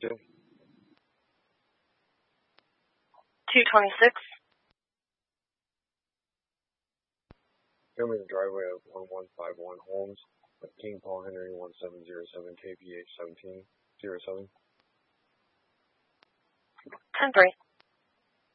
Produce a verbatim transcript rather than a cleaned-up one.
Two. two twenty-six. Show me the driveway of one one five one Holmes, King Paul Henry one seven zero seven K P H seventeen zero seven. ten three.